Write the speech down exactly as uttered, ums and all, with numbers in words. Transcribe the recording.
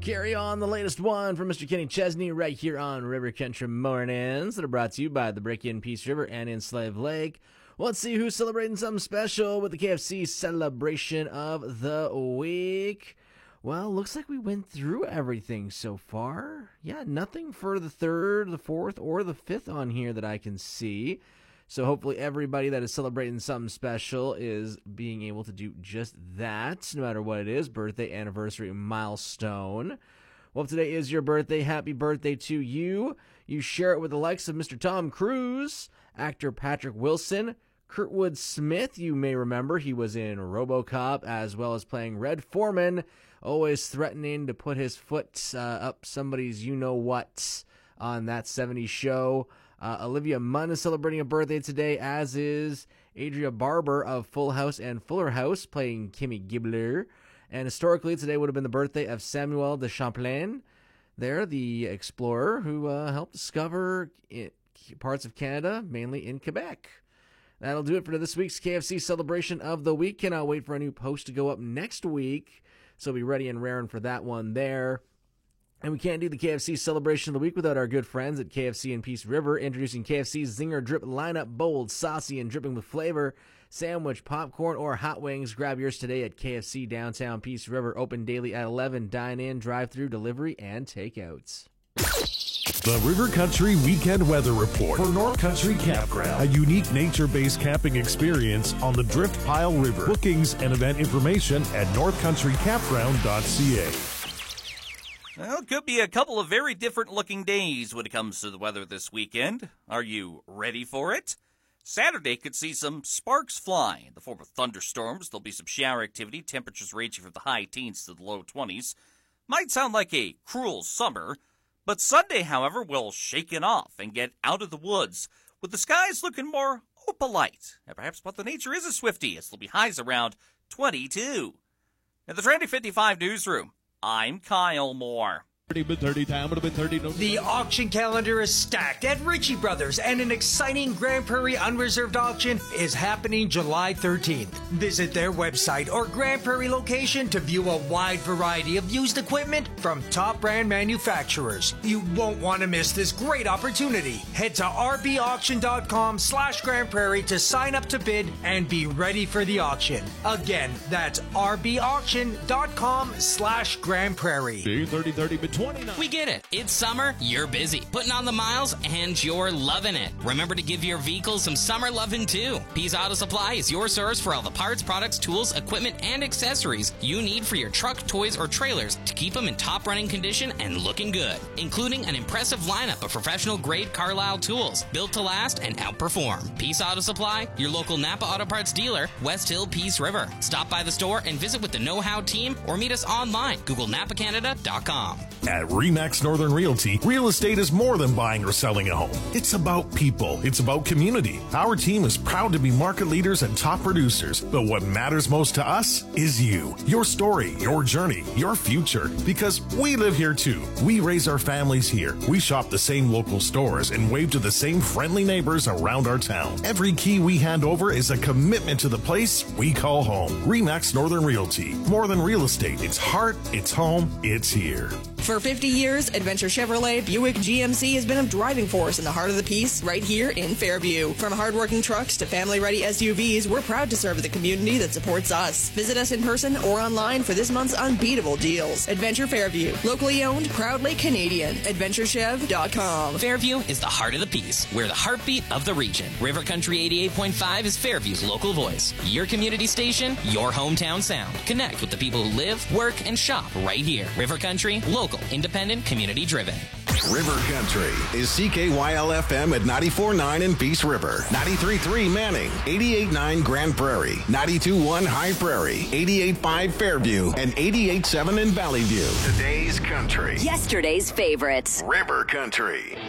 Carry on the latest one from Mister Kenny Chesney right here on River Country Mornings that are brought to you by the Break-In Peace River and in Slave Lake. Well, let's see who's celebrating something special with the K F C celebration of the week. Well, looks like we went through everything so far. Yeah, nothing for the third, the fourth, or the fifth on here that I can see. So hopefully everybody that is celebrating something special is being able to do just that, no matter what it is, birthday, anniversary, milestone. Well, if today is your birthday, happy birthday to you. You share it with the likes of Mister Tom Cruise, actor Patrick Wilson, Kurtwood Smith. You may remember he was in RoboCop as well as playing Red Foreman, always threatening to put his foot uh, up somebody's you-know-what on that seventies show. Uh, Olivia Munn is celebrating a birthday today, as is Adria Barber of Full House and Fuller House, playing Kimmy Gibbler. And historically, today would have been the birthday of Samuel de Champlain, there, the explorer who uh, helped discover it, parts of Canada, mainly in Quebec. That'll do it for this week's K F C celebration of the week. Cannot wait for a new post to go up next week, so be ready and raring for that one there. And we can't do the K F C celebration of the week without our good friends at K F C and Peace River, introducing K F C's Zinger Drip lineup, bold, saucy, and dripping with flavor. Sandwich, popcorn, or hot wings. Grab yours today at K F C downtown Peace River, open daily at eleven. Dine in, drive-through, delivery, and takeouts. The River Country Weekend Weather Report for North Country Campground, a unique nature-based camping experience on the Drift Pile River. Bookings and event information at north country campground dot c a. Well, it could be a couple of very different looking days when it comes to the weather this weekend. Are you ready for it? Saturday could see some sparks fly in the form of thunderstorms. There'll be some shower activity, temperatures ranging from the high teens to the low twenties. Might sound like a cruel summer, but Sunday, however, will shake it off and get out of the woods, with the skies looking more opalite. And perhaps Mother Nature is a Swiftie, as there'll be highs around twenty-two. In the Trendy fifty-five newsroom, I'm Kyle Moore. The auction calendar is stacked at Ritchie Brothers, and an exciting Grand Prairie Unreserved auction is happening July thirteenth. Visit their website or Grand Prairie location to view a wide variety of used equipment from top brand manufacturers. You won't want to miss this great opportunity. Head to r b auction dot com slash Grand Prairie to sign up to bid and be ready for the auction. Again, that's r b auction dot com slash Grand Prairie. We get it. It's summer, you're busy, putting on the miles, and you're loving it. Remember to give your vehicle some summer loving too. Pease Auto Supply is your source for all the parts, products, tools, equipment, and accessories you need for your truck, toys, or trailers to keep them in top running condition and looking good, including an impressive lineup of professional grade Carlisle tools built to last and outperform. Pease Auto Supply, your local Napa Auto Parts dealer, West Hill, Peace River. Stop by the store and visit with the Know How team, or meet us online. Google Napa Canada dot com. At RE/MAX Northern Realty, real estate is more than buying or selling a home. It's about people. It's about community. Our team is proud to be market leaders and top producers, but what matters most to us is you, your story, your journey, your future, because we live here too. We raise our families here. We shop the same local stores and wave to the same friendly neighbors around our town. Every key we hand over is a commitment to the place we call home. RE/MAX Northern Realty. More than real estate. It's heart, it's home, it's here. For fifty years, Adventure Chevrolet Buick G M C has been a driving force in the heart of the Peace right here in Fairview. From hardworking trucks to family-ready S U Vs, we're proud to serve the community that supports us. Visit us in person or online for this month's unbeatable deals. Adventure Fairview. Locally owned, proudly Canadian. adventure chev dot com. Fairview is the heart of the Peace. We're the heartbeat of the region. River Country eighty-eight point five is Fairview's local voice. Your community station, your hometown sound. Connect with the people who live, work, and shop right here. River Country, local, independent, community-driven. River Country is C K Y L F M at ninety-four point nine in Peace River, ninety-three point three Manning, eighty-eight point nine Grand Prairie, ninety-two point one High Prairie, eighty-eight point five Fairview, and eighty-eight point seven in Valley View. Today's country. Yesterday's favorites. River Country.